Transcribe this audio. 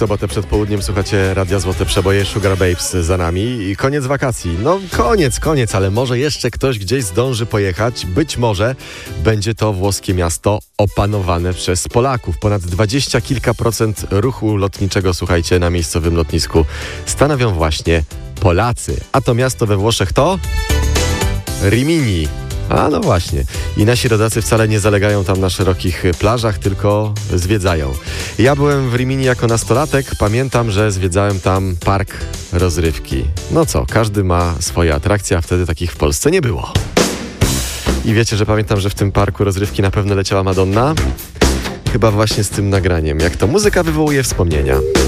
sobotę przed południem słuchacie Radia Złote Przeboje, Sugar Babes za nami i koniec wakacji. No koniec, ale może jeszcze ktoś gdzieś zdąży pojechać. Być może będzie to włoskie miasto opanowane przez Polaków. Ponad 20 kilka procent ruchu lotniczego, słuchajcie, na miejscowym lotnisku stanowią właśnie Polacy. A to miasto we Włoszech to Rimini. A no właśnie. I nasi rodacy wcale nie zalegają tam na szerokich plażach, tylko zwiedzają. Ja byłem w Rimini jako nastolatek. Pamiętam, że zwiedzałem tam park rozrywki. No co, każdy ma swoje atrakcje, a wtedy takich w Polsce nie było. I wiecie, że pamiętam, że w tym parku rozrywki na pewno leciała Madonna? Chyba właśnie z tym nagraniem. Jak to muzyka wywołuje wspomnienia.